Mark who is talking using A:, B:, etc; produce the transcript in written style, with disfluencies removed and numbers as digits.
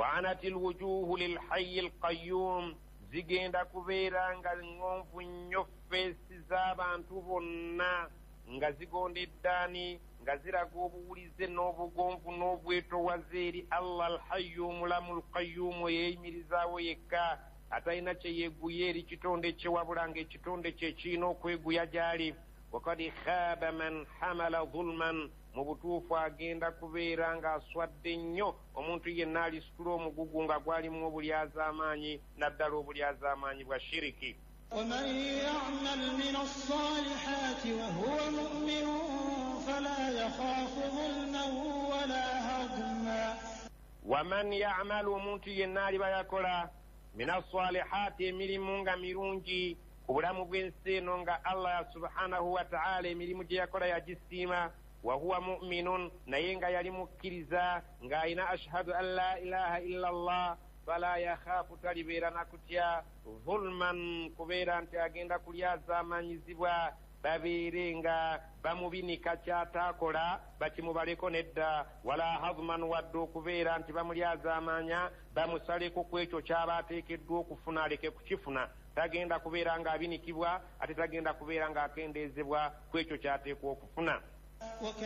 A: وعنت الوجوه للحي القيوم zigenda kubeera nga ŋŋonvu nnyo feesi z'abantu bonna nga zigondedde ani nga ziraga obuwulize n'obugonvu n'obwetoowaze eri Allah alhayyu omulamu alqayyumu yeeyimirizaawo yekka atalina kye yeeguya eri kitonde kye wabula ng'ekitonde kye kirina okweguya gy'ali. wakad khaba man hamala zulman mu butuufu agenda kubeera ng'aswadde nnyo omuntu yenna alisitula omugugu nga gwalimu obulyazaamaanyi naddala obulyazaamaanyi bwa shiriki.
B: ومن يعمل من الصالحات وهو مؤمن فلا يخاف ظلما ولا هضما.
A: ومن يعمل omuntu yenna aliba yakola min as-salihati emirimu nga mirungi ku bulamu bw'ensi eno nga Allah subhanahu wa ta'ala emirimu gye yakola yagisiima wa huwa mu'minun naye nga yali mukkiriza ng'alina ashhadu an la ilaha illa Allah fala yakhaafu talibeera nakutya zulman kubeera nti agenda kulyazaamanyizibwa babeere nga bamubinika kyataakola bakimubaleko nedda wala hazman wadde okubeera nti bamulyazaamanya bamusaleko ku ekyo kyaba ateekeddwa okufuna aleke kukifuna. tagenda kubeera ng'abinikibwa ate tagenda kubeera ng'akendeezebwa ku ekyo kyateekwa okufuna.